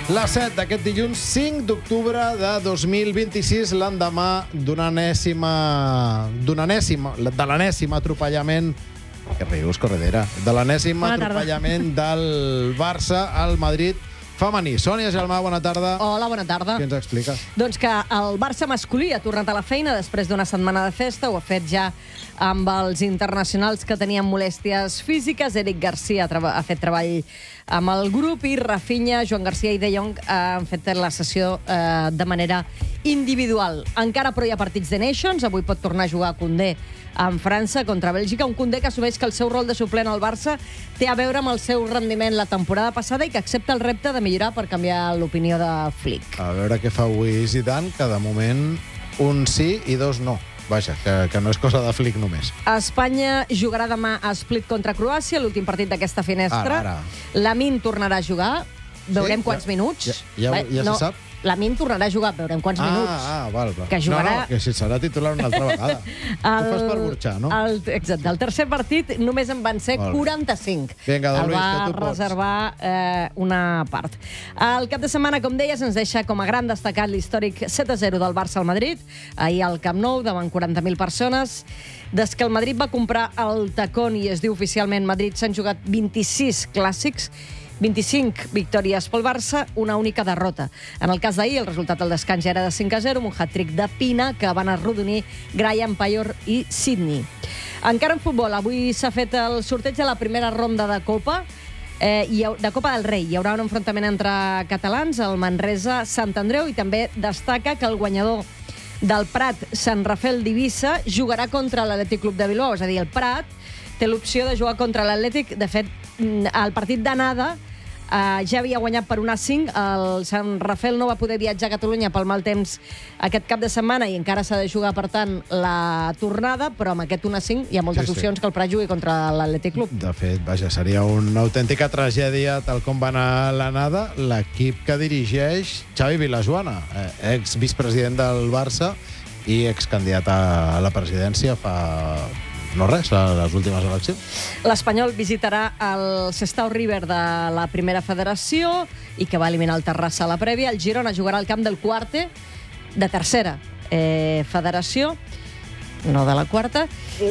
Les 7 d'aquest dilluns 5 d'octubre de 2026, l'endemà de l'enèsim atropellament... Que rius, Corredera? De l'enèsim atropellament del Barça al Madrid femení. Sònia Gelmà, bona tarda. Hola, bona tarda. Què ens expliques? Doncs que el Barça masculí ha tornat a la feina després d'una setmana de festa. Ho ha fet ja amb els internacionals que tenien molèsties físiques. Eric Garcia ha fet treball amb el grup i Rafinha, Joan Garcia i De Jong han fet la sessió de manera individual. Encara, però, hi ha partits de Nations. Avui pot tornar a jugar Koundé en França contra Bèlgica. Un Koundé que assumeix que el seu rol de suplent al Barça té a veure amb el seu rendiment la temporada passada i que accepta el repte de millorar per canviar l'opinió de Flick. A veure què fa avui Zidane, que de moment un sí i dos no. Vaja, que no és cosa de Flick només. Espanya jugarà demà a Split contra Croàcia, l'últim partit d'aquesta finestra. Ara. Lamine tornarà a jugar. Veurem quants minuts. Ja se sap? Lamine tornarà a jugar, veurem quants minuts. Val. Que jugarà... No, que si serà titular una altra vegada. Ho fas per burxar, no? Exacte. El tercer partit només en van ser 45. Vinga, el Luis, va que tu pots. reservar una part. El cap de setmana, com deies, ens deixa com a gran destacat l'històric 7-0 del Barça al Madrid. Ahir al Camp Nou, davant 40.000 persones. Des que el Madrid va comprar el tacón i es diu oficialment Madrid, s'han jugat 26 clàssics, 25 victòries pel Barça, una única derrota. En el cas d'ahir, el resultat del descans ja era de 5-0, amb un hat-trick de Pina, que van arrodonir Graham Payor i Sidney. Encara en futbol, avui s'ha fet el sorteig de la primera ronda de Copa, de Copa del Rei. Hi haurà un enfrontament entre catalans, el Manresa Sant Andreu, i també destaca que el guanyador del Prat Sant Rafel d'Eivissa jugarà contra l'Atlètic Club de Bilbao. És a dir, el Prat té l'opció de jugar contra l'Atlètic. De fet, el partit d'anada ja havia guanyat per 1-5. El Sant Rafel no va poder viatjar a Catalunya pel mal temps aquest cap de setmana i encara s'ha de jugar, per tant, la tornada, però amb aquest 1-5 hi ha moltes opcions que el Prat jugui contra l'Atlètic Club. De fet, vaja, seria una autèntica tragèdia, tal com va anar l'anada, l'equip que dirigeix Xavi Vilajoana, ex-vicepresident del Barça i excandidat a la presidència fa... no res, a les últimes eleccions. L'Espanyol visitarà el Sestao River de la primera federació i que va eliminar el Terrassa a la prèvia. El Girona jugarà al camp del Cuarte, de tercera federació, no de la quarta.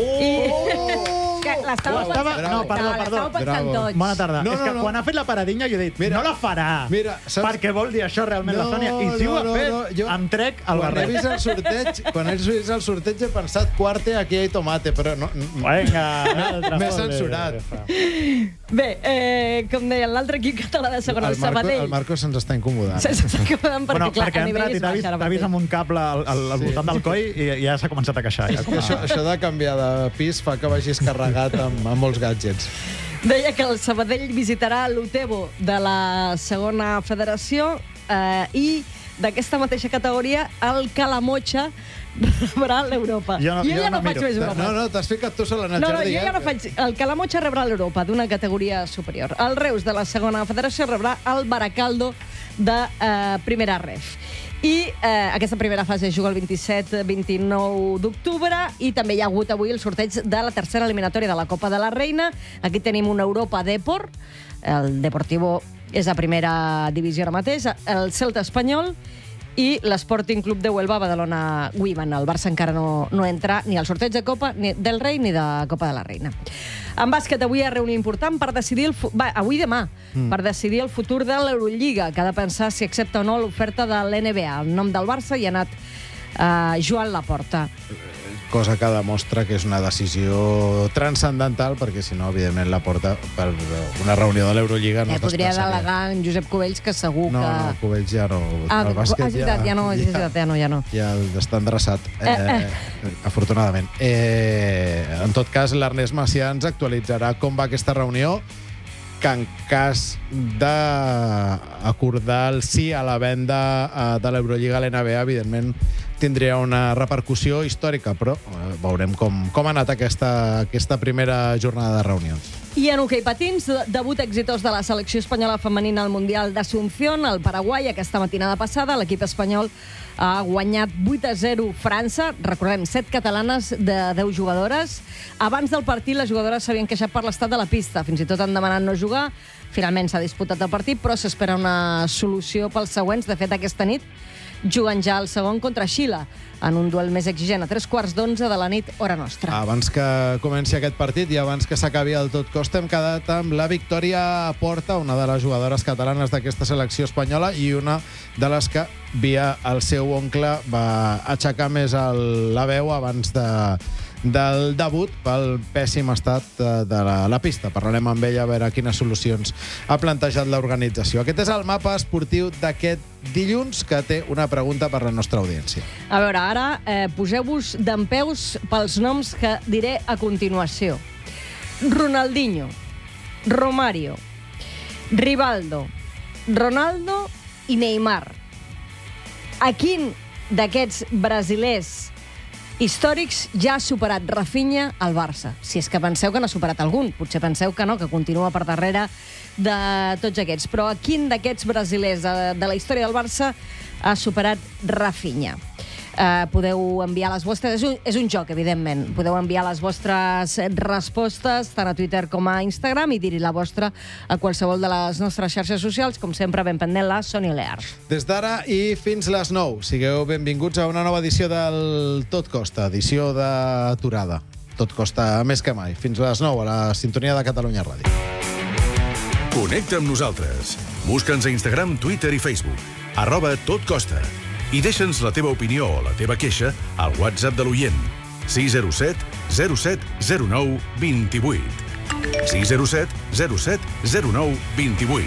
L'estava pensant tots. Bona tarda. No, és que no. quan ha fet la paradinha jo he dit, no la farà, perquè vol dir això realment la Sònia. I si ho ha fet, em trec el barret. Quan he vist el sorteig he pensat Cuarte, aquí hi ha tomate, però no. M'he censurat. Bé, com deia, l'altre equip català de segona, el Sabadell. El Marcos se'ns està incomodant. S'està incomodant perquè, clar, perquè ha entrat i t'ha vist amb un cable al voltant del coll i ja s'ha començat a queixar. Això de canviar de pis fa que vagis carregat amb molts gadgets. Deia que el Sabadell visitarà l'Utebo de la segona federació i d'aquesta mateixa categoria el Calamotxa rebrà l'Europa. Jo ja no faig més Europa. No, t'has ficat tu sola en el jardí. Jo ja no faig... El Calamotxa rebrà l'Europa d'una categoria superior. El Reus de la segona federació rebrà el Baracaldo de primera ref. I aquesta primera fase es juga el 27-29 d'octubre i també hi ha hagut avui el sorteig de la tercera eliminatòria de la Copa de la Reina. Aquí tenim un Europa Depor, el Deportivo és a primera divisió ara mateix, el Celta Espanyol i l'Sporting Club de Huelva, Badalona Women. El Barça encara no entra ni al sorteig de Copa ni del Rei ni de Copa de la Reina. En bàsquet, avui hi ha reunió important per decidir avui i demà, per decidir el futur de l'Eurolliga, que ha de pensar si accepta o no l'oferta de l'NBA. El nom del Barça hi ha anat Joan Laporta. Cosa que demostra que és una decisió transcendental, perquè si no, evidentment, Laporta per una reunió de l'Eurolliga no podria delegar en Josep Cubells, que segur que... No, Cubells ja no. El bàsquet ja no. Ja està endreçat, afortunadament. En tot cas, l'Ernest Macià ens actualitzarà com va aquesta reunió, que en cas d'acordar el sí a la venda de l'Eurolliga a l'NBA, evidentment, tindria una repercussió històrica, però veurem com ha anat aquesta primera jornada de reunions. I en hoquei patins, debut exitós de la selecció espanyola femenina al Mundial d'Asunción, al Paraguai, aquesta matinada passada. L'equip espanyol ha guanyat 8-0 França. Recordem, 7 catalanes de 10 jugadores. Abans del partit, les jugadores s'havien queixat per l'estat de la pista. Fins i tot han demanat no jugar. Finalment s'ha disputat el partit, però s'espera una solució pels següents. De fet, aquesta nit juguen ja el segon contra Xile, en un duel més exigent, a 11:45 de la nit, hora nostra. Abans que comenci aquest partit i abans que s'acabi el tot costa, hem quedat amb la Victòria Porta, una de les jugadores catalanes d'aquesta selecció espanyola i una de les que, via el seu oncle, va aixecar més la veu abans del debut pel pèssim estat de la pista. Parlarem amb ella a veure quines solucions ha plantejat l'organització. Aquest és el mapa esportiu d'aquest dilluns, que té una pregunta per la nostra audiència. A veure, ara poseu-vos dempeus pels noms que diré a continuació. Ronaldinho, Romario, Rivaldo, Ronaldo i Neymar. A quin d'aquests brasilers històrics ja ha superat Rafinha al Barça? Si és que penseu que n'ha superat algun. Potser penseu que no, que continua per darrere de tots aquests. Però a quin d'aquests brasilers de la història del Barça ha superat Rafinha? Podeu enviar les vostres... És un joc, evidentment. Podeu enviar les vostres respostes tant a Twitter com a Instagram i dir-hi la vostra a qualsevol de les nostres xarxes socials. Com sempre, ben pendent la Sònia Lear. Des d'ara i fins les 9. Sigueu benvinguts a una nova edició del Tot Costa, edició d'aturada. Tot costa més que mai. Fins a les 9 a la sintonia de Catalunya Ràdio. Connecta amb nosaltres. Busca'ns a Instagram, Twitter i Facebook. @totcosta. I deixa'ns la teva opinió o la teva queixa al WhatsApp de l'oient. 607 07 09 28. 607 07 09 28.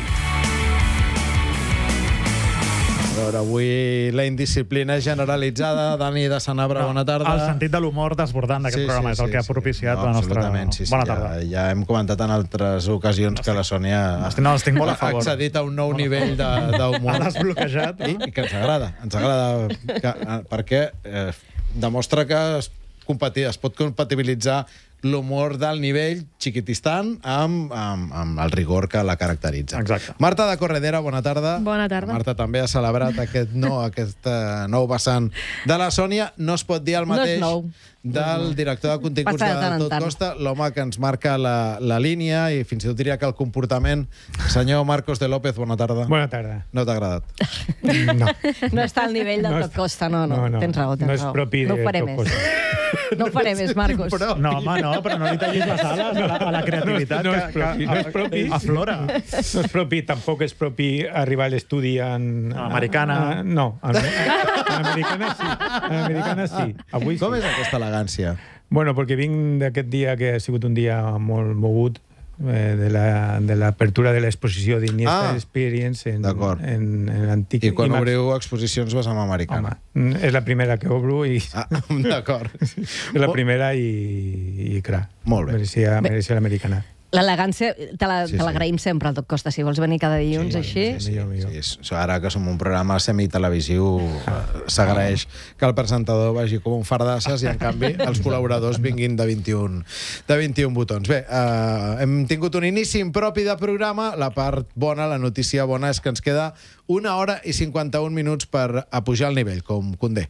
A veure, avui la indisciplina generalitzada. Dani de Sanabra, bona tarda. El sentit de l'humor desbordant d'aquest programa és el que ha propiciat la nostra... Bona tarda. Ja hem comentat en altres ocasions que la Sònia ha accedit a un nou nivell d'humor. Ha desbloquejat. I que ens agrada. Ens agrada perquè demostra que es pot compatibilitzar l'humor del nivell xiquitistan amb el rigor que la caracteritza. Exacte. Marta de Corredera, bona tarda. Bona tarda. Marta també ha celebrat aquest nou vessant de la Sònia. No es pot dir el mateix del director de continguts de Tot Costa, l'home que ens marca la línia i fins i tot diria que el comportament. Senyor Marcos de López, bona tarda. Bona tarda. No t'ha agradat? No. No està al nivell del Tot Costa, no. Tens raó. No és propi de Tot Costa. No ho faré més, Marcos. No, home, no, però no li tallis les ales a la creativitat que aflora. No és propi, tampoc és propi arribar a l'estudi en... Americana. No, en americana sí. Avui sí. Com és aquesta elegància? Bueno, perquè vinc d'aquest dia que ha sigut un dia molt mogut, de l'apertura de l'exposició d'Iniesta Experience en l'antic... I quan obriu exposicions vas amb americana? Home, és la primera que obro i... D'acord. És la primera i clar. Molt bé. Mereixia l'americana. L'elegància te l'agraïm sempre al Tot Costa. Si vols venir cada dilluns així... Sí, ara que som un programa semitelevisiu, s'agraeix que el presentador vagi com un fardasses i, en canvi, els col·laboradors vinguin de 21 botons. Bé, hem tingut un inici impropi de programa. La part bona, la notícia bona, és que ens queda 1 hora i 51 minuts per apujar el nivell, com Condé.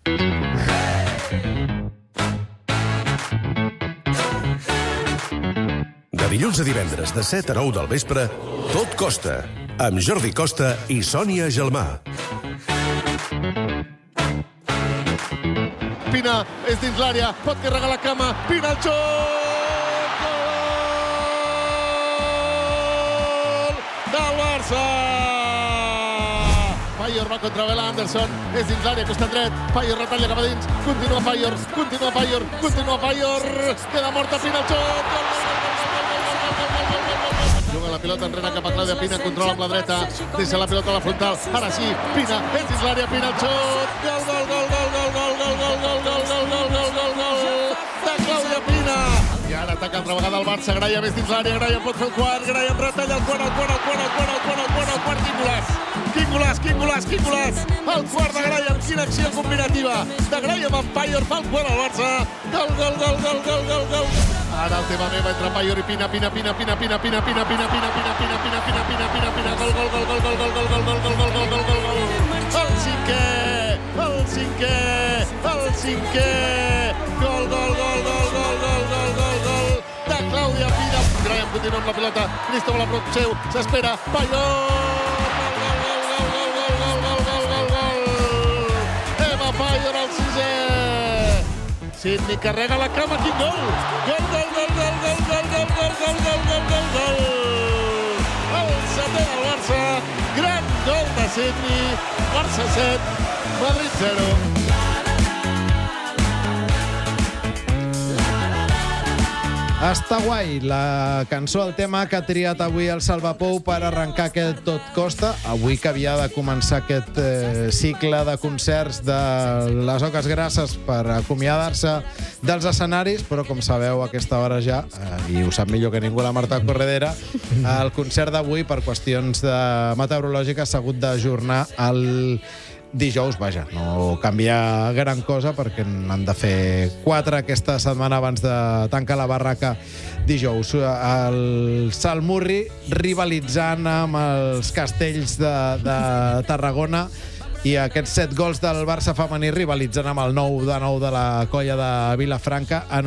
De dilluns a divendres, de 7 a 9 del vespre, Tot Costa, amb Jordi Costa i Sònia Gelmà. Pina és dins l'àrea, pot carregar la cama, Pina el xut! Gol del Barça! Faier va contra Bela Anderson, és dins l'àrea, costat dret, Faier retalla cap a dins, continua Faier, queda morta Pina el xut! Juga la pilota enrere cap a Clàudia Pina, controla amb la dreta, deixa la pilota a la frontal, ara sí, Pina, és dins l'àrea, Pina el xut, gol de Clàudia Pina. I ara ataca altra vegada el Barça, Graham és dins l'àrea, Graham pot fer el quart, Graham retalla el quart, quin El quart de Graham, quina acció combinativa de Graham amb Paior, fa el quart al Barça. Gol. Ara el tema meva entre Paior i Pina. Gol. El cinquè. Gol de Clàudia Pina. Graham continua amb la pilota, Cristóbal a prop seu, s'espera, Paior. Paior al sisè. Sidney carrega la cama, quin gol! Gol! El setè del Barça, gran gol de Sidney, Barça 7, Madrid 0. Està guai la cançó, el tema que ha triat avui el Salvapou per arrencar aquest Tot Costa. Avui que havia de començar aquest cicle de concerts de les Oques Grasses per acomiadar-se dels escenaris, però com sabeu a aquesta hora ja, i ho sap millor que ningú la Marta Corredera, el concert d'avui per qüestions meteorològiques s'ha hagut d'ajornar al dijous, vaja, no canvia gran cosa perquè n'han de fer 4 aquesta setmana abans de tancar la barraca dijous. El Salmurri rivalitzant amb els Castells de Tarragona i aquests 7 gols del Barça femení rivalitzant amb el 9-9 de la colla de Vilafranca en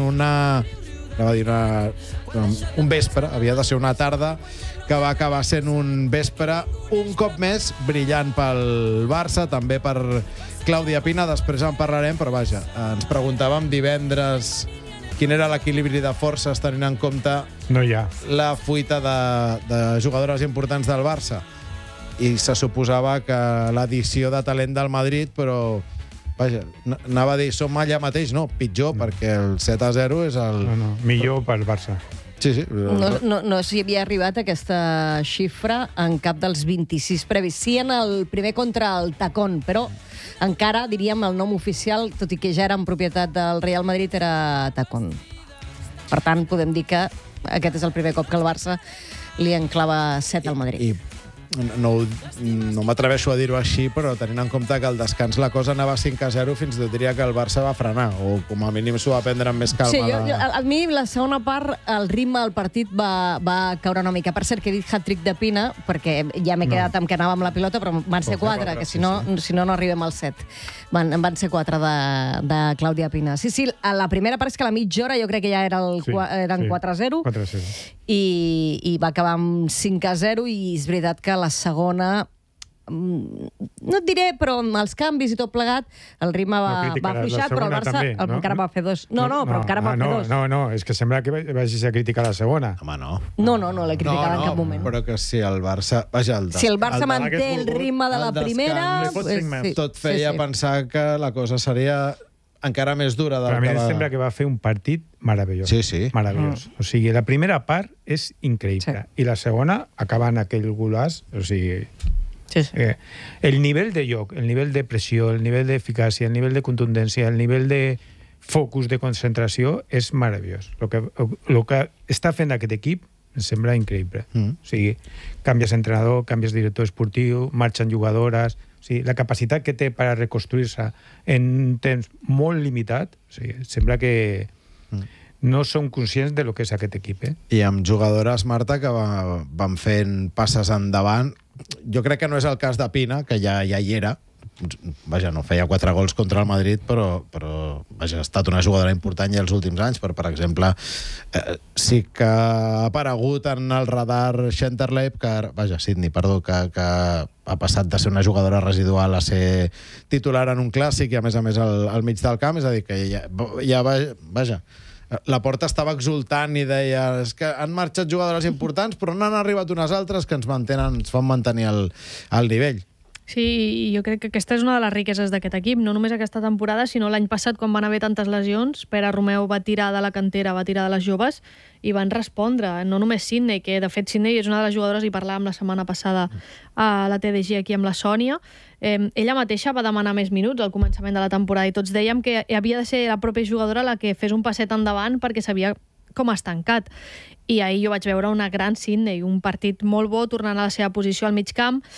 un vespre, havia de ser una tarda que va acabar sent un vespre un cop més brillant pel Barça, també per Clàudia Pina, després en parlarem, però vaja, ens preguntàvem divendres quin era l'equilibri de forces tenint en compte la fuita de jugadores importants del Barça. I se suposava que l'addició de talent del Madrid, però vaja, anava a dir, som allà mateix, no, pitjor, perquè el 7-0 és el... No, millor pel Barça. Sí. No s'hi havia arribat aquesta xifra en cap dels 26 previs. Sí en el primer contra el Tacón, però encara, diríem, el nom oficial, tot i que ja era en propietat del Real Madrid, era Tacón. Per tant, podem dir que aquest és el primer cop que el Barça li enclava 7 al Madrid. I no m'atreveixo a dir-ho així, però tenint en compte que al descans la cosa anava 5-0, fins i tot diria que el Barça va frenar, o com a mínim s'ho va prendre amb més calma. Sí, a mi la segona part, el ritme del partit va caure una mica. Per cert, que he dit hat-trick de Pina, perquè ja m'he quedat amb que anava amb la pilota, però van ser 4, que si no arribem al 7. Van ser 4 de Clàudia Pina. Sí, a la primera part és que a la mitja hora jo crec que ja eren 4-0. I va acabar amb 5-0 i és veritat que la segona, no et diré, però amb els canvis i tot plegat, el ritme va afluixar, però el Barça encara va fer 2. Però encara va fer 2. No, és que sembla que vagis a criticar la segona. Home, no. No l'he criticat en cap moment. Però que si el Barça... Si el Barça manté el ritme de la primera... Tot feia pensar que la cosa seria encara més dura. Però a mi em sembla que va fer un partit meravellós. Sí. Meravellós. O sigui, la primera part és increïble. I la segona acaba en aquell golaç. O sigui... el nivell de joc, el nivell de pressió, el nivell d'eficàcia, el nivell de contundència, el nivell de focus, de concentració, és meravellós. El que està fent aquest equip em sembla increïble. O sigui, canvies entrenador, canvies director esportiu, marxen jugadores... O sigui, la capacitat que té per a reconstruir-se en un temps molt limitat, o sigui, sembla que no som conscients de lo que és aquest equip. I amb jugadores, Marta, que van fent passes endavant. Jo crec que no és el cas de Pina, que ja hi era. Vaja, no feia 4 gols contra el Madrid, però vaja, ha estat una jugadora important ja els últims anys. Per exemple, sí que ha aparegut en el radar Schenterleib, Sidney, que ha passat de ser una jugadora residual a ser titular en un clàssic i a més al mig del camp, és a dir, que ja vaja, la Porta estava exultant i deia és que han marxat jugadores importants però no han arribat unes altres que ens fan mantenir el nivell. Sí, jo crec que aquesta és una de les riqueses d'aquest equip, no només aquesta temporada, sinó l'any passat, quan van haver tantes lesions, Pere Romeu va tirar de la cantera, va tirar de les joves, i van respondre, no només Sidney, que de fet Sidney és una de les jugadores, i parlàvem la setmana passada a la TDG aquí amb la Sònia, ella mateixa va demanar més minuts al començament de la temporada, i tots dèiem que havia de ser la pròpia jugadora la que fes un passet endavant perquè s'havia com estancat. I ahir jo vaig veure una gran Sidney, un partit molt bo, tornant a la seva posició al mig camp,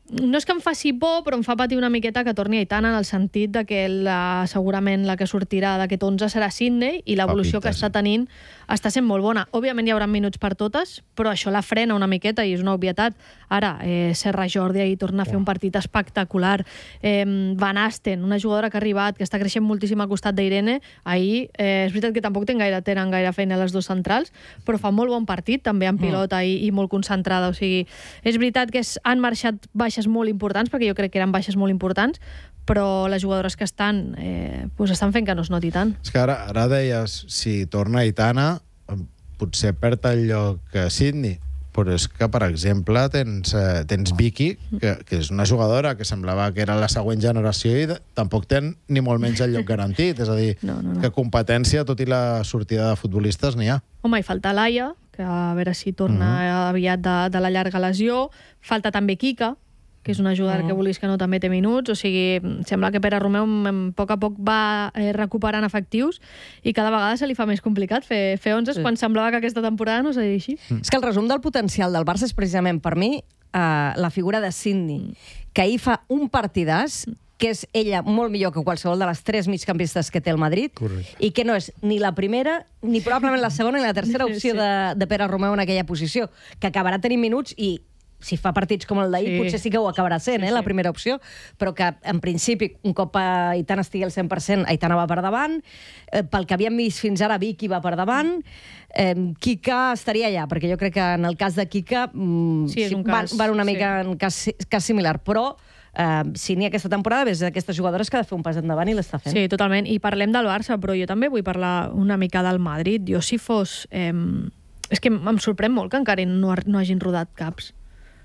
no és que em faci por, però em fa patir una miqueta que torni Aitana, en el sentit de que segurament la que sortirà d'aquest 11 serà Sydney i l'evolució que està tenint està sent molt bona. Òbviament hi haurà minuts per totes, però això la frena una miqueta i és una obvietat. Ara, Serra Jordi ahir torna a fer un partit espectacular. Van Asten, una jugadora que ha arribat, que està creixent moltíssim al costat d'Irene. Ahir, és veritat que tampoc tenen gaire feina les dos centrals, però fa molt bon partit, també en pilota i molt concentrada. O sigui, és veritat que han marxat baixes molt importants, perquè jo crec que eren baixes molt importants, però les jugadores que estan estan fent que no es noti tant. És que ara deies, si torna Aitana, potser perd el lloc a Sydney, però és que, per exemple, tens Vicky, que és una jugadora que semblava que era la següent generació i tampoc té ni molt menys el lloc garantit. És a dir, que competència, tot i la sortida de futbolistes, n'hi ha. Home, hi falta Laia, que a veure si torna aviat de la llarga lesió. Falta també Kika, que és una jugadora que vulguis que no també té minuts. O sigui, sembla que Pere Romeu a poc va recuperant efectius i cada vegada se li fa més complicat fer 11 quan semblava que aquesta temporada no seria així. És que el resum del potencial del Barça és precisament, per mi, la figura de Sydney, que ahir fa un partidàs, que és ella molt millor que qualsevol de les 3 migcampistes que té el Madrid, i que no és ni la primera, ni probablement la segona ni la tercera opció de Pere Romeu en aquella posició, que acabarà tenint minuts i si fa partits com el d'ahir, potser sí que ho acabarà sent, la primera opció, però que, en principi, un cop Aitana estigui al 100%, Aitana va per davant, pel que havíem vist fins ara, Vicky va per davant, Kika estaria allà, perquè jo crec que en el cas de Kika van una mica en cas similar, però si n'hi ha aquesta temporada, ves d'aquestes jugadores que ha de fer un pas endavant i l'està fent. Sí, totalment, i parlem del Barça, però jo també vull parlar una mica del Madrid. Jo, si fos... És que em sorprèn molt que encara no hagin rodat caps.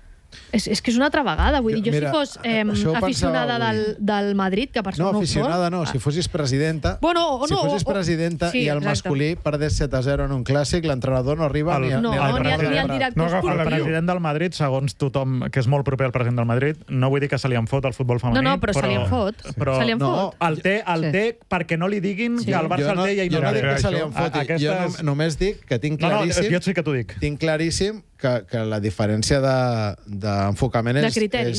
És que és una altra vegada, vull dir, jo si fos aficionada del Madrid, que per això no ho fos... No, aficionada no, si fossis presidenta, si fossis presidenta i el masculí perdés 7-0 en un clàssic, l'entrenador no arriba ni al director esportiu. El president del Madrid, segons tothom que és molt proper al president del Madrid, no vull dir que se li en fot al futbol femení. No, però se li en fot. No, el té perquè no li diguin que el Barça el té i ell no dic que se li en foti. Jo només dic que tinc claríssim... Jo sí que t'ho dic. Tinc claríssim que la diferència d'enfocament és...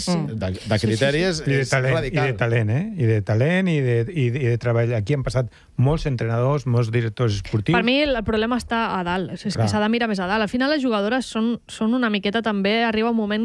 De criteris és radical. I de talent, I de talent i de treball. Aquí han passat molts entrenadors, molts directors esportius. Per mi el problema està a dalt. És que s'ha de mirar més a dalt. Al final les jugadores són una miqueta també... Arriba un moment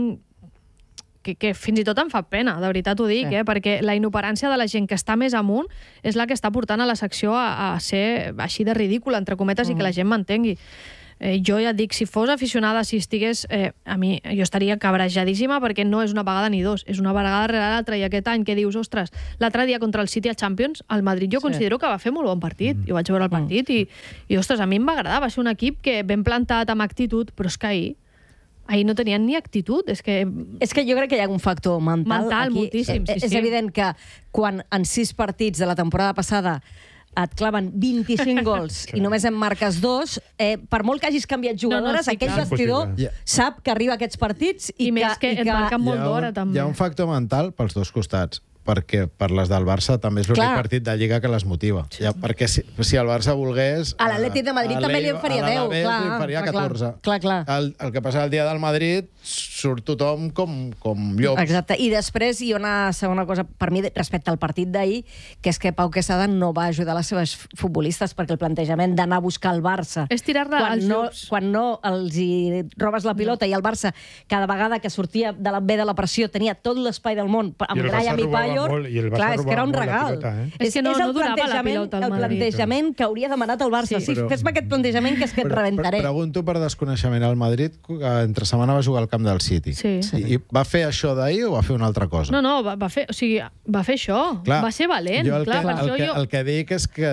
que fins i tot em fa pena, de veritat ho dic, perquè la inoperància de la gent que està més amunt és la que està portant a la secció a ser així de ridícula, entre cometes, i que la gent m'entengui. Jo ja dic, si fos aficionada, si estigués... jo estaria cabrejadíssima perquè no és una vegada ni dos, és una vegada rere l'altra, i aquest any que dius, ostres, l'altre dia contra el City al Champions, el Madrid jo considero que va fer molt bon partit, i vaig veure el partit, i ostres, a mi em va agradar, va ser un equip que ben plantat amb actitud, però és que ahir no tenien ni actitud, és que jo crec que hi ha un factor mental aquí. Moltíssim, sí. És evident que quan en 6 partits de la temporada passada et claven 25 gols i només en marques 2, per molt que hagis canviat jugadores, aquell vestidor sap que arriba a aquests partits i més que et marquen molt d'hora, també. Hi ha un factor mental pels dos costats, perquè per les del Barça també és l'únic partit de Lliga que les motiva. Perquè si el Barça volgués... A l'Atlètic de Madrid també li en faria 10, clar. Li en faria 14. Clar. El que passa el dia del Madrid surt tothom com llops. Exacte. I després hi ha una segona cosa, per mi, respecte al partit d'ahir, que és que Pau Quesada no va ajudar les seves futbolistes, perquè el plantejament d'anar a buscar el Barça... És tirar-la als llops. Quan no els hi robes la pilota i el Barça, cada vegada que sortia de la pressió, tenia tot l'espai del món, amb Graham i Payo. Clar, és que era un regal. És que no durava la pilota al Madrid. El plantejament que hauria demanat el Barça. Sí, fes-me aquest plantejament que és que et rebentaré. Pregunto per desconeixement. El Madrid entre setmana va jugar al camp del City. I va fer això d'ahir o va fer una altra cosa? No, va fer això. Va ser valent. El que dic és que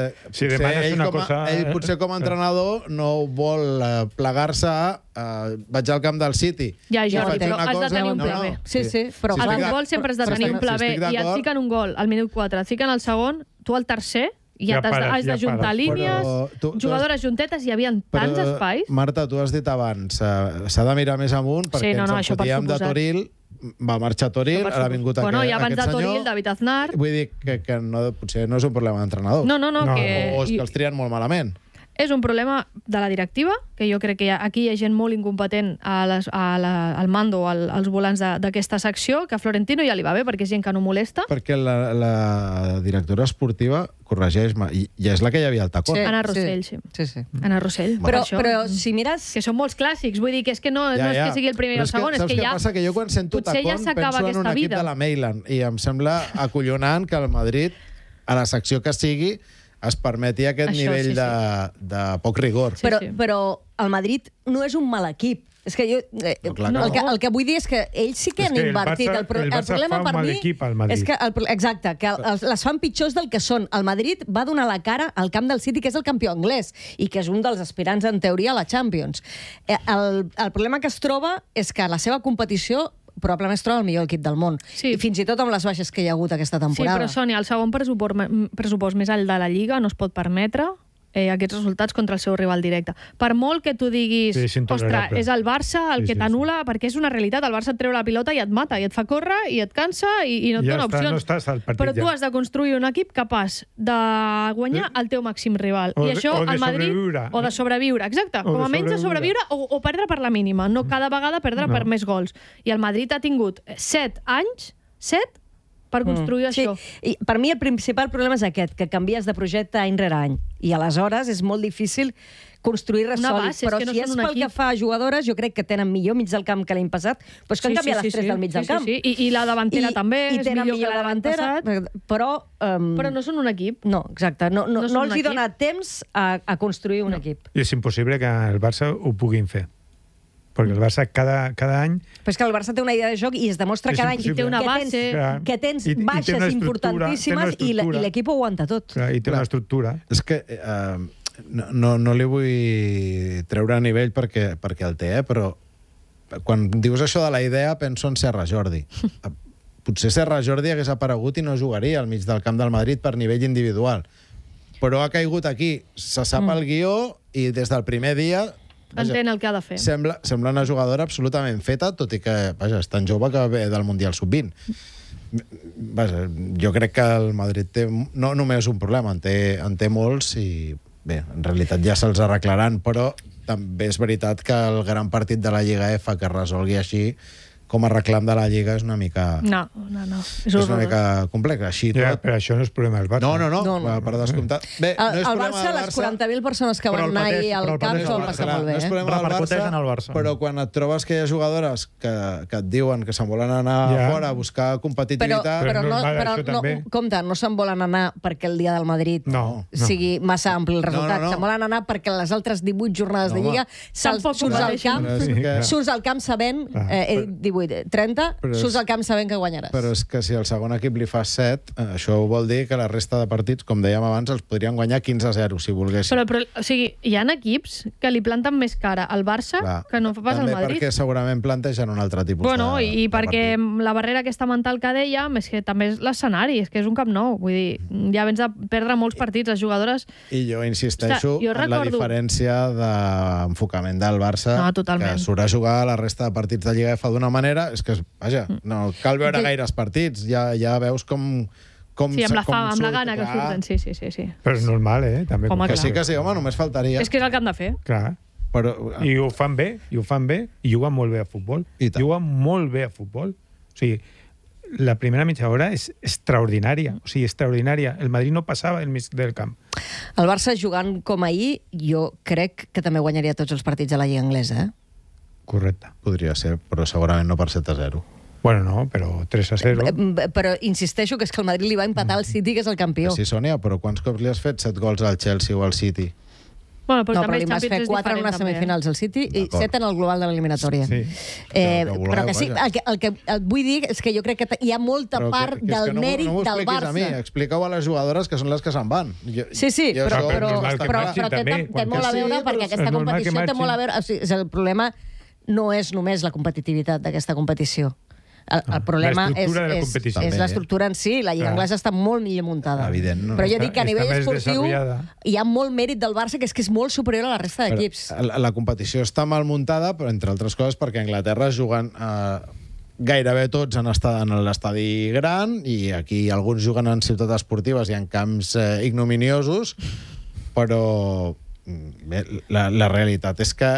ell potser com a entrenador no vol plegar-se vaig al camp del City. Ja, però has de tenir un pla B. Sí, però al futbol sempre has de tenir un pla B i et fiquen un gol al minut 4, et fiquen el segon, tu al tercer, i ja has d'ajuntar línies, jugadores juntetes, hi havia tants espais. Marta, tu has dit abans, s'ha de mirar més amunt, perquè ens en fotíem de Toril, va marxar Toril, ara ha vingut aquest senyor. I abans de Toril, David Aznar. Vull dir que potser no és un problema d'entrenador. No. O és que els trien molt malament. És un problema de la directiva, que jo crec que aquí hi ha gent molt incompetent al mando, als volants d'aquesta secció, que a Florentino ja li va bé, perquè és gent que no molesta. Perquè la directora esportiva, corregeix-me, ja és la que hi havia al tacón. Anna Rossell, sí. Anna Rossell. Però si mires... Que són molts clàssics, vull dir que és que no és que sigui el primer i el segon, és que ja... Saps què passa? Que jo quan sento tacón penso en un equip de la Mailand i em sembla acollonant que el Madrid, a la secció que sigui, es permeti aquest nivell de poc rigor. Però el Madrid no és un mal equip. És que jo... El que vull dir és que ells sí que han invertit. El problema per mi és que... Exacte, que les fan pitjors del que són. El Madrid va donar la cara al camp del City, que és el campió anglès, i que és un dels aspirants, en teoria, a la Champions. El problema que es troba és que la seva competició probablement es troba el millor equip del món. I fins i tot amb les baixes que hi ha hagut aquesta temporada. Sí, però Sònia, el segon pressupost més alt de la Lliga no es pot permetre aquests resultats contra el seu rival directe. Per molt que tu diguis, ostres, és el Barça el que t'anul·la, perquè és una realitat, el Barça et treu la pilota i et mata, i et fa córrer, i et cansa, i no et dona opcions. Però tu has de construir un equip capaç de guanyar el teu màxim rival. I això al Madrid... O de sobreviure. Exacte, com a menys de sobreviure o perdre per la mínima, no cada vegada perdre per més gols. I el Madrid ha tingut 7 anys, 7, per construir això. I per mi el principal problema és aquest, que canvies de projecte any rere any. I aleshores és molt difícil construir res sòlid. Però si és pel que fa a jugadores, jo crec que tenen millor mig del camp que l'any passat, però és que han canviat les 3 del mig del camp. I la davantera també és millor que l'any passat. Però no són un equip. No, exacte. No els hi dona temps a construir un equip. I és impossible que el Barça ho puguin fer. Perquè el Barça cada any... Però és que el Barça té una idea de joc i es demostra cada any té una base, que tens baixes importantíssimes i l'equip ho aguanta tot. I té una estructura. És que no li vull treure a nivell perquè el té, però quan dius això de la idea penso en Serra Jordi. Potser Serra Jordi hagués aparegut i no jugaria al mig del camp del Madrid per nivell individual. Però ha caigut aquí. Se sap el guió i des del primer dia... Entén el que ha de fer. Sembla una jugadora absolutament feta, tot i que és tan jove que ve del Mundial Sub-20. Jo crec que el Madrid té no només un problema, en té molts i bé, en realitat ja se'ls arreglaran, però també és veritat que el gran partit de la Lliga F que resolgui així com a reclam de la Lliga és una mica... No. És una mica complex. Però això no és problema del Barça. No. Per descomptat. Bé, el Barça, les 40.000 persones que van anar ahir al camp se'l passa molt bé. No és problema del Barça, però quan et trobes que hi ha jugadores que et diuen que se'n volen anar fora a buscar competitivitat... Però compte, no se'n volen anar perquè el dia del Madrid sigui massa ampli el resultat. Se'n volen anar perquè les altres 18 jornades de Lliga surts al camp sabent 30, surts al camp sabent que guanyaràs. Però és que si el segon equip li fa 7, això vol dir que la resta de partits, com dèiem abans, els podrien guanyar 15-0, si volguessin. Però, o sigui, hi ha equips que li planten més cara al Barça que no pas al Madrid. També perquè segurament plantegen un altre tipus i perquè la barrera aquesta mental que dèiem és que també és l'escenari, és que és un Camp Nou. Vull dir, ja vens de perdre molts partits, les jugadores... I jo insisteixo en la diferència d'enfocament del Barça, que surt a jugar a la resta de partits de Lliga F d'una manera, és que, vaja, no cal veure gaires partits, ja veus com sí, amb la gana que surten, sí. Però és normal, també. Que sí, home, només faltaria. És que és el que han de fer. Clar. I ho fan bé, i juguen molt bé a futbol. O sigui, la primera mitja hora és extraordinària. O sigui, extraordinària. El Madrid no passava del mig del camp. El Barça jugant com ahir, jo crec que també guanyaria tots els partits de la Lliga Anglesa, Correcte. Podria ser, però segurament no per 7-0. Bueno, no, però 3-0. Però insisteixo que és que el Madrid li va empatar al City, que és el campió. Sí, Sònia, però quants cops li has fet 7 gols al Chelsea o al City? Bueno, però li vas fer 4 en unes semifinals al City i 7 en el global de l'eliminatòria. Però que sí, el que et vull dir és que jo crec que hi ha molta part del mèrit del Barça. A mi, explica-ho a les jugadores que són les que se'n van. Sí, però té molt a veure perquè aquesta competició té molt a veure... El problema no és només la competitivitat d'aquesta competició. El problema és l'estructura en si. La Lliga Anglesa està molt millor muntada. Evident. Però jo dic que a nivell esportiu hi ha molt mèrit del Barça, que és molt superior a la resta d'equips. La competició està mal muntada, però entre altres coses perquè a Anglaterra juguen gairebé tots en l'estadi gran i aquí alguns juguen en ciutats esportives i en camps ignominiosos, però la realitat és que...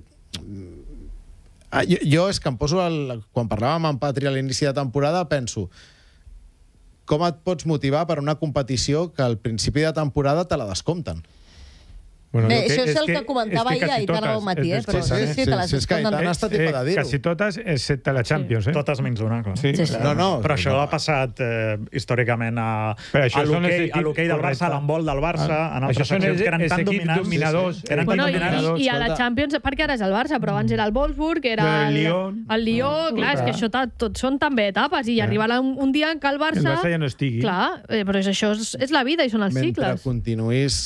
Jo és que em poso... Quan parlàvem amb Patri a l'inici de temporada, penso com et pots motivar per una competició que al principi de temporada te la descompten? Bé, això és el que comentava ahir a Aitana al matí, però sí, te les descompten. Ha estat tipa de dir-ho. Quasi totes, excepte la Champions. Totes menys una, clar. Però això ha passat històricament a l'hoquei del Barça, a l'handbol del Barça, en altres seccions que eren tan dominants. I a la Champions, perquè ara és el Barça, però abans era el Wolfsburg, era el Lió, clar, és que això tot són també etapes, i arribarà un dia en què el Barça... El Barça ja no estigui. Clar, però això és la vida i són els cicles. Mentre continuïs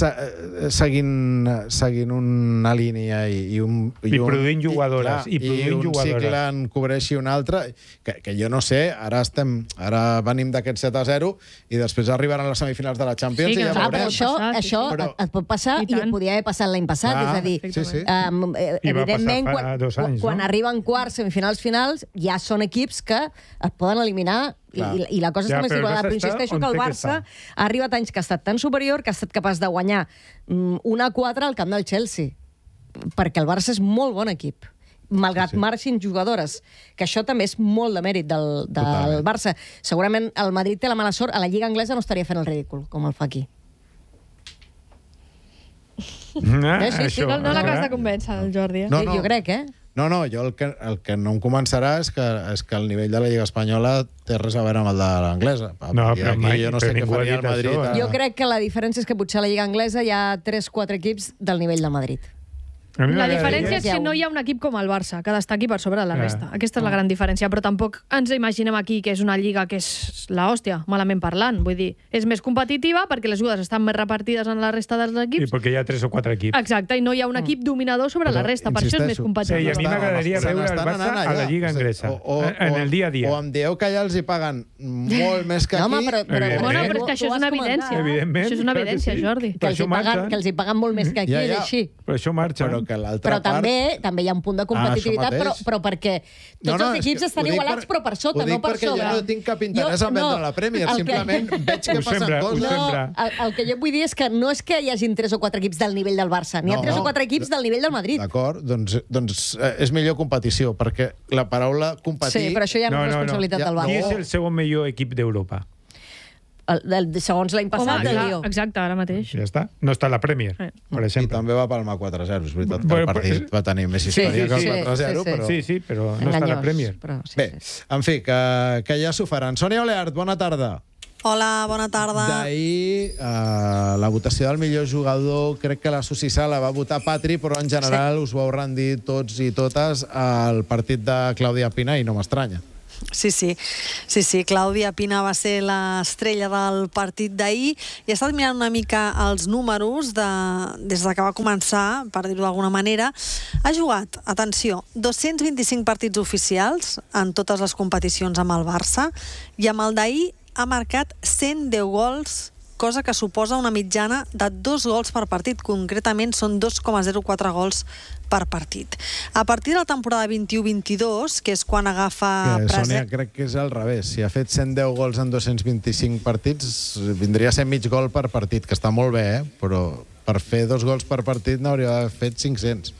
seguint una línia i produint jugadores i un cicle en cobreixi un altre, que jo no sé, ara venim d'aquest 7-0 i després arribaran les semifinals de la Champions i ja veurem. Però això et pot passar i et podia haver passat l'any passat, és a dir, evidentment quan arriben quarts, semifinals, finals, ja són equips que et poden eliminar. I la cosa és que més igual. Però insisteixo que el Barça ha arribat anys que ha estat tan superior que ha estat capaç de guanyar 1-4 al camp del Chelsea, perquè el Barça és molt bon equip, malgrat marxin jugadores, que això també és molt de mèrit del Barça. Segurament el Madrid té la mala sort, a la Lliga Anglesa no estaria fent el ridícul com el fa aquí. No l'acabes de convèncer, el Jordi. Jo crec, No, jo el que no em començarà és que el nivell de la Lliga Espanyola té res a veure amb el de l'anglesa. No, però mai, jo no sé què faria el Madrid. Jo crec que la diferència és que potser a la Lliga Anglesa hi ha 3-4 equips del nivell del Madrid. La diferència és que no hi ha un equip com el Barça, que destaqui per sobre de la resta. Aquesta és la gran diferència, però tampoc ens imaginem aquí que és una lliga que és l'hòstia, malament parlant. Vull dir, és més competitiva perquè les jugadores estan més repartides en la resta dels equips. I perquè hi ha 3 o 4 equips. Exacte, i no hi ha un equip dominador sobre la resta, per això és més competitiva. Sí, i a mi m'agradaria veure el Barça a la Lliga Anglesa, en el dia a dia. O em dieu que allà els hi paguen molt més que aquí. Però és que això és una evidència. Això és una evidència, Jordi. Que els hi paguen molt més que aquí, és així. Però això marxa. Però també hi ha un punt de competitivitat, però perquè tots els equips estan igualats, però per sota, no per sobre. Ho dic perquè jo no tinc cap interès en vendre la Premier, simplement veig que passen coses. No, el que jo vull dir és que no és que hi hagin 3 o 4 equips del nivell del Barça, n'hi ha 3 o 4 equips del nivell del Madrid. D'acord, doncs és millor competició, perquè la paraula competir... Sí, però això ja no és responsabilitat del Barça. Qui és el segon millor equip d'Europa? Segons l'any passat, del Lió. Exacte, ara mateix. Ja està. No està a la Premier, per exemple. I també va palmar 4-0, és veritat que el partit va tenir més història que el 4-0, però... Sí, però no està a la Premier. Bé, en fi, que ja s'ho faran. Sònia Oleart, bona tarda. Hola, bona tarda. D'ahir, la votació del millor jugador, crec que la Susissà la va votar Patri, però en general us vau rendir tots i totes al partit de Clàudia Pina i no m'estranya. Sí, Clàudia Pina va ser l'estrella del partit d'ahir i he estat mirant una mica els números des que va començar, per dir-ho d'alguna manera. Ha jugat, atenció, 225 partits oficials en totes les competicions amb el Barça i amb el d'ahir ha marcat 110 gols, cosa que suposa una mitjana de 2 gols per partit. Concretament són 2,04 gols per partit. A partir de la temporada 21-22, que és quan agafa... Sònia, crec que és al revés. Si ha fet 110 gols en 225 partits, vindria a ser mig gol per partit, que està molt bé, però per fer 2 gols per partit n'hauria d'haver fet 500.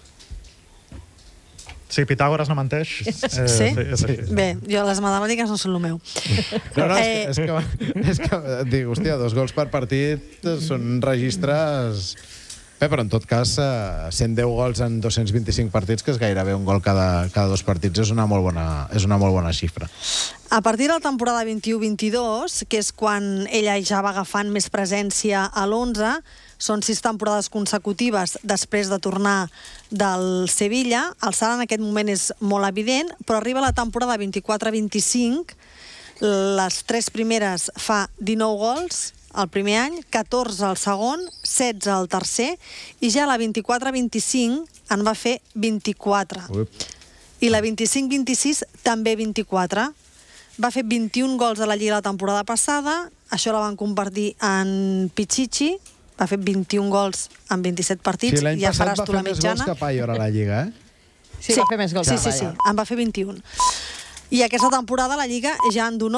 Sí, Pitàgores no menteix. Sí? Bé, jo les matemàtiques no són el meu. És que dic, hòstia, 2 gols per partit són registres... Bé, però en tot cas, 110 gols en 225 partits, que és gairebé un gol cada 2 partits, és una molt bona xifra. A partir de la temporada 21-22, que és quan ella ja va agafant més presència a l'11, són 6 temporades consecutives després de tornar del Sevilla. El salt en aquest moment és molt evident, però arriba la temporada 24-25, les 3 primeres fa 19 gols, el primer any, 14 al segon, 16 al tercer, i ja la 24-25 en va fer 24. I la 25-26 també 24. Va fer 21 gols a la Lliga la temporada passada, això la van convertir en Pichichi, va fer 21 gols en 27 partits, sí, ja faràs tu la mitjana. L'any passat va fer més gols que Paior a la Lliga, Sí, va fer més gols. Sí, en va fer 21. I aquesta temporada la Lliga ja en du 9.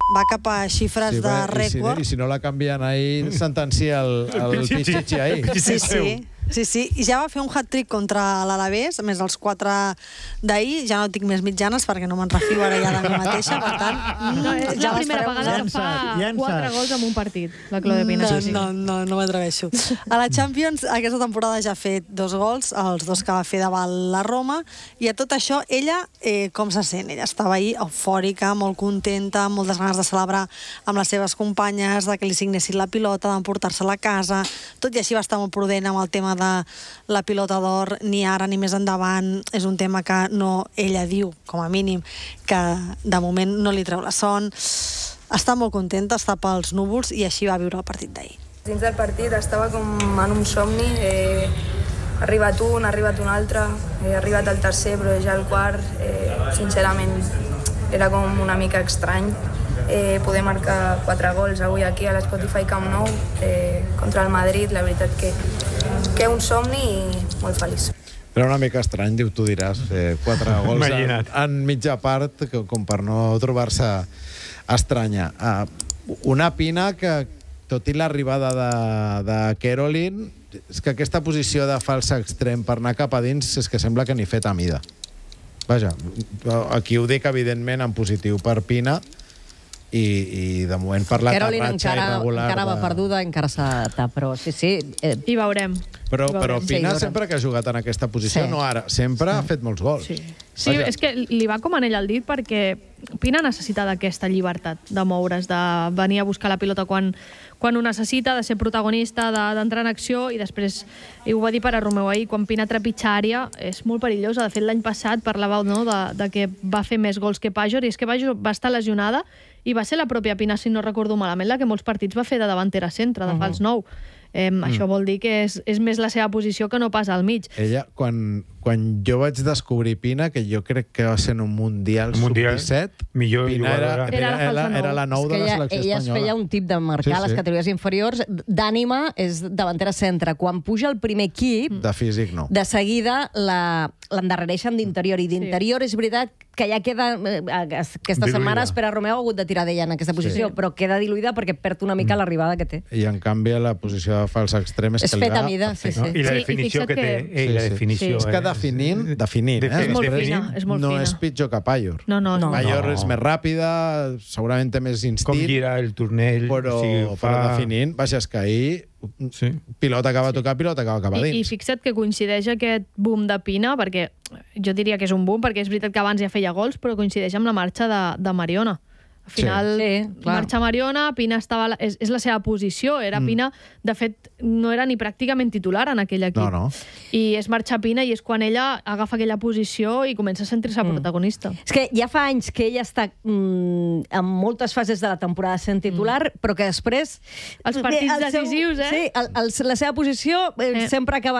va cap a xifres de rècord. I si no la canvien ahir, sentencia el Pichichi ahir. Sí, i ja va fer un hat-trick contra l'Alavés, a més dels 4 d'ahir, ja no tinc més mitjanes perquè no me'n refio ara ja de mi mateixa, per tant... No, és la primera vegada que fa 4 gols en un partit, la Clode Pina. No m'atreveixo. A la Champions aquesta temporada ja ha fet 2 gols, els 2 que va fer davant la Roma, i a tot això, ella, com se sent? Ella estava ahir eufòrica, molt contenta, amb moltes ganes de celebrar amb les seves companyes, de que li signessin la pilota, d'emportar-se-la a casa, tot i així va estar molt prudent amb el tema de la pilota d'or, ni ara ni més endavant. És un tema que ella diu, com a mínim, que de moment no li treu la son. Està molt contenta, està pels núvols, i així va viure el partit d'ahir. Dins del partit estava com en un somni. Ha arribat un, ha arribat un altre, ha arribat el tercer, però ja el quart, sincerament, era com una mica estrany. Poder marcar 4 gols avui aquí a l'Spotify Camp Nou contra el Madrid, la veritat que un somni i molt feliç. Era una mica estrany, tu diràs, 4 gols en mitja part, com per no trobar-se estranya. Una Pina que, tot i l'arribada de Caroline, és que aquesta posició de falsa extrem per anar cap a dins és que sembla que ni fet a mida. Vaja, aquí ho dic evidentment en positiu per Pina, i de moment per la terratxa irregular... encara va perduda, encara s'ha... Però sí... I veurem. Però Pina sempre que ha jugat en aquesta posició, no ara, sempre ha fet molts gols. Sí, és que li va com anell al dit perquè Pina necessita d'aquesta llibertat de moure's, de venir a buscar la pilota quan ho necessita, de ser protagonista, d'entrar en acció, i després, i ho va dir per a Romeu ahir, quan Pina trepitja àrea és molt perillosa. De fet, l'any passat parlàveu de que va fer més gols que Pajor, i és que Pajor va estar lesionada i va ser la pròpia Pina, si no recordo malament, la que molts partits va fer de davantera centre, de fals 9. Això vol dir que és més la seva posició que no pas al mig. Ella, quan jo vaig descobrir Pina, que jo crec que va ser en un Mundial Sub-17, Pina era la 9 de la selecció espanyola. Ella es feia un tip de marcar les categories inferiors. D'ànima és davantera centre. Quan puja el primer equip... De físic, no. De seguida l'endarrereixen d'interior. I d'interior és veritat que ja queda... Aquesta setmana Pere Romeu ha hagut de tirar d'ella en aquesta posició, però queda diluïda perquè perd una mica l'arribada que té. I en canvi la posició de falsa extrem és que fet a mida, sí. I la definició que té. És que definint, és molt fina. No és pitjor que Pajor. No. Pajor és més ràpida, segurament té més instint. Com gira el tornell. Però definint, vaja, és que ahir pilota acaba a tocar, pilota acaba cap a dins. I fixa't que coincideix aquest boom de Pina, perquè jo diria que és un boom, perquè és veritat que abans ja feia gols, però coincideix amb la marxa de Mariona. Al final, marxa Mariona, Pina estava... És la seva posició, era Pina... De fet, no era ni pràcticament titular en aquell equip. No. I és marxa Pina i és quan ella agafa aquella posició i comença a sentir-se protagonista. És que ja fa anys que ella està en moltes fases de la temporada sent titular, però que després... Els partits decisius, Sí, la seva posició sempre acaba